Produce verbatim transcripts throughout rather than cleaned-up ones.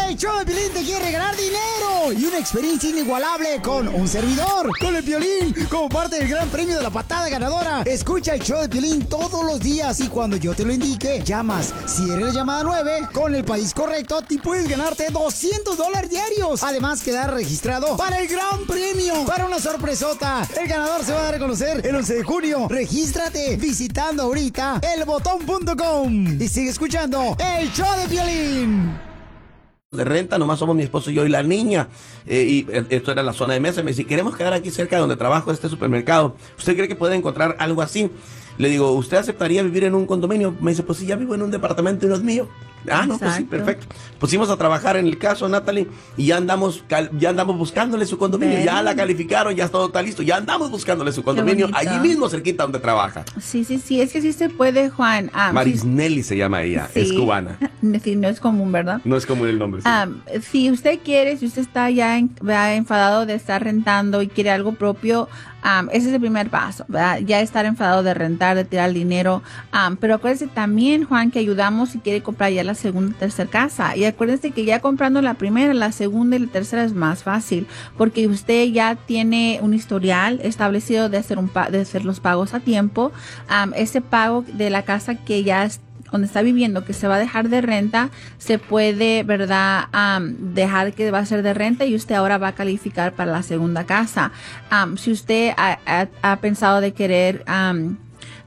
El show de Piolín te quiere regalar dinero y una experiencia inigualable con un servidor, con el Piolín, como parte del gran premio de la patada ganadora. Escucha el show de Piolín todos los días y cuando yo te lo indique, llamas. Si eres la llamada nueve, con el país correcto, te puedes ganarte doscientos dólares diarios. Además, quedar registrado para el gran premio, para una sorpresota. El ganador se va a dar a conocer el once de junio. Regístrate visitando ahorita el botón punto com y sigue escuchando el show de Piolín. De renta, nomás somos mi esposo y yo y la niña, eh, y esto era la zona de mesa. Me dice, queremos quedar aquí cerca de donde trabajo, este supermercado. ¿Usted cree que puede encontrar algo así? Le digo, ¿usted aceptaría vivir en un condominio? Me dice, pues sí, ya vivo en un departamento y no es mío. Ah, no, pues sí, perfecto. Pusimos a trabajar en el caso, Natalie, y ya andamos ya andamos buscándole su condominio. Bien. Ya la calificaron, ya todo está listo. Ya andamos buscándole su condominio allí mismo, cerquita donde trabaja. Sí, sí, sí, es que sí se puede, Juan. Um, Marisnelli sí, se llama ella, sí. Es cubana. Sí, no es común, ¿verdad? No es común el nombre. Sí. Um, si usted quiere, si usted está ya, en, ya enfadado de estar rentando y quiere algo propio, Um, ese es el primer paso, ¿verdad? Ya estar enfadado de rentar, de tirar el dinero. Um, pero acuérdense también, Juan, que ayudamos si quiere comprar ya la segunda y tercera casa. Y acuérdense que ya comprando la primera, la segunda y la tercera es más fácil, porque usted ya tiene un historial establecido de hacer, un pa- de hacer los pagos a tiempo. Um, ese pago de la casa que ya está donde está viviendo, que se va a dejar de renta, se puede, ¿verdad?, um, dejar que va a ser de renta y usted ahora va a calificar para la segunda casa. Um, si usted ha, ha, ha pensado de querer um,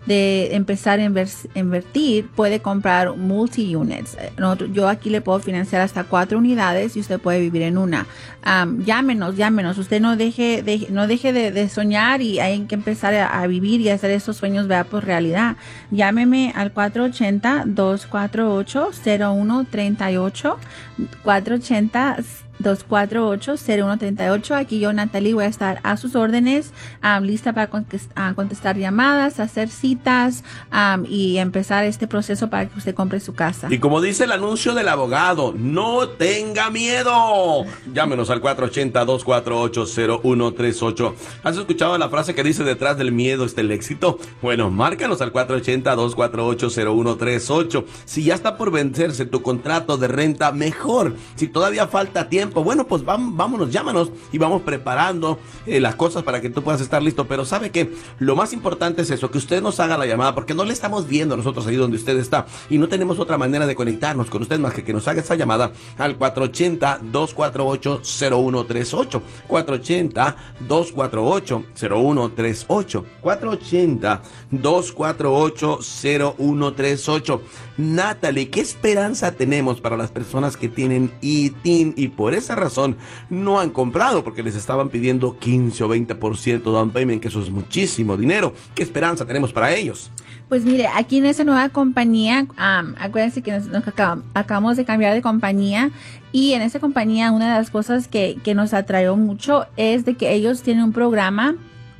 de empezar a inver- invertir, puede comprar multi-units. Nosotros- Yo aquí le puedo financiar hasta cuatro unidades y usted puede vivir en una. Um, llámenos, llámenos. Usted no deje de, no deje de, de soñar y hay que empezar a, a vivir y hacer esos sueños, vea, por realidad. Llámeme al cuatro ocho cero, dos cuatro ocho, cero uno tres ocho, cuatro ocho cero, dos cuatro ocho, cero uno tres ocho. Aquí yo, Natalie, voy a estar a sus órdenes, um, lista para contest- uh, contestar llamadas, hacer citas um, y empezar este proceso para que usted compre su casa. Y como dice el anuncio del abogado, no tenga miedo. Llámenos al cuatro ocho cero, dos cuatro ocho, cero uno tres ocho. ¿Has escuchado la frase que dice detrás del miedo está el éxito? Bueno, márcanos al cuatro ocho cero, dos cuatro ocho, cero uno tres ocho. Si ya está por vencerse tu contrato de renta, mejor. Si todavía falta tiempo, bueno, pues vamos, vámonos, llámanos y vamos preparando eh, las cosas para que tú puedas estar listo. Pero ¿sabe qué? Lo más importante es eso, que usted nos haga la llamada, porque no le estamos viendo nosotros ahí donde usted está y no tenemos otra manera de conectarnos con usted más que que nos haga esa llamada al cuatro ocho cero, dos cuatro ocho, cero uno tres ocho, cuatro ocho cero, dos cuatro ocho, cero uno tres ocho, cuatro ocho cero, dos cuatro ocho, cero uno tres ocho. Natalie, ¿qué esperanza tenemos para las personas que tienen I T I N y por esa razón no han comprado? Porque les estaban pidiendo quince o veinte por ciento down payment, que eso es muchísimo dinero. ¿Qué esperanza tenemos para ellos? Pues mire, aquí en esa nueva compañía, um, acuérdense que nos, nos acab- acabamos de cambiar de compañía y en esa compañía una de las cosas que, que nos atrajo mucho es de que ellos tienen un programa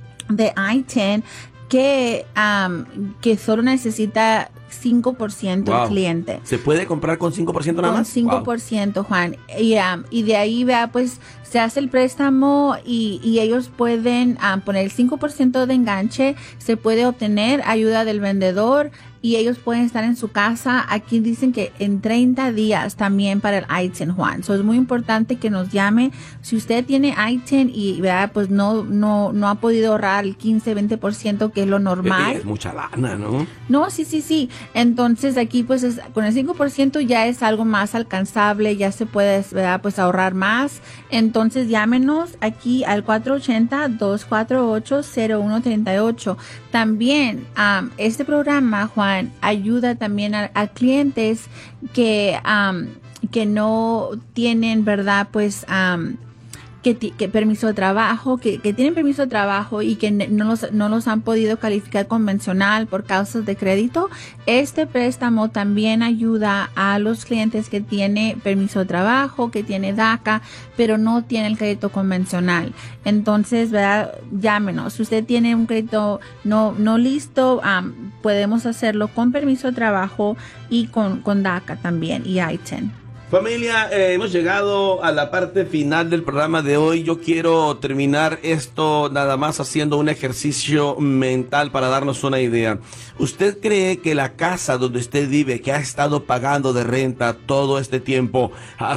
de I T I N que, um, que solo necesita cinco por ciento Wow. el cliente. ¿Se puede comprar con cinco por ciento nada Con más? cinco por ciento, wow. Juan. Y, um, y de ahí, vea, pues se hace el préstamo y, y ellos pueden um, poner el cinco por ciento de enganche, se puede obtener ayuda del vendedor y ellos pueden estar en su casa. Aquí dicen que en treinta días también para el I T I N, Juan. So, es muy importante que nos llame. Si usted tiene I T I N y vea, pues no, no, no ha podido ahorrar el quince, veinte por ciento, que es lo normal. Es mucha lana, ¿no? No, sí, sí, sí. Entonces aquí pues es, con el cinco por ciento ya es algo más alcanzable, ya se puede, ¿verdad?, pues ahorrar más. Entonces llámenos aquí al cuatro ocho cero, dos cuatro ocho, cero uno tres ocho. También um, este programa, Juan, ayuda también a, a clientes que, um, que no tienen, ¿verdad?, pues... Um, Que, ti- que permiso de trabajo, que, que tienen permiso de trabajo y que no los, no los han podido calificar convencional por causas de crédito. Este préstamo también ayuda a los clientes que tiene permiso de trabajo, que tiene DACA, pero no tiene el crédito convencional. Entonces, ¿verdad?, llámenos. Si usted tiene un crédito no, no listo, um, podemos hacerlo con permiso de trabajo y con, con DACA también y I T I N. Familia, eh, hemos llegado a la parte final del programa de hoy. Yo quiero terminar esto nada más haciendo un ejercicio mental para darnos una idea. ¿Usted cree que la casa donde usted vive, que ha estado pagando de renta todo este tiempo, ha